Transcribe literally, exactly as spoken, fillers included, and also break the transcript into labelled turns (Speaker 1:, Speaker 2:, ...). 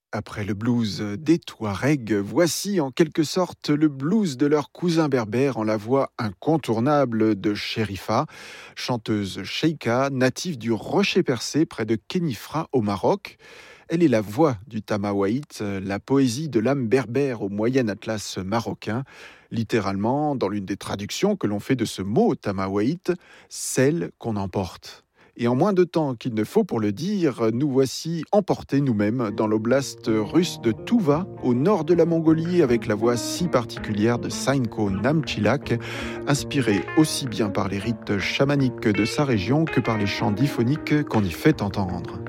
Speaker 1: Après le blues des Touaregs, voici en quelque sorte le blues de leur cousin berbère en la voix incontournable de Chérifa, chanteuse cheika, native du Rocher Percé près de Khénifra au Maroc. Elle est la voix du tamawaït, la poésie de l'âme berbère au Moyen Atlas marocain. Littéralement, dans l'une des traductions que l'on fait de ce mot tamawaït, celle qu'on emporte. Et en moins de temps qu'il ne faut pour le dire, nous voici emportés nous-mêmes dans l'oblast russe de Touva, au nord de la Mongolie, avec la voix si particulière de Sainko Namchilak, inspirée aussi bien par les rites chamaniques de sa région que par les chants diphoniques qu'on y fait entendre.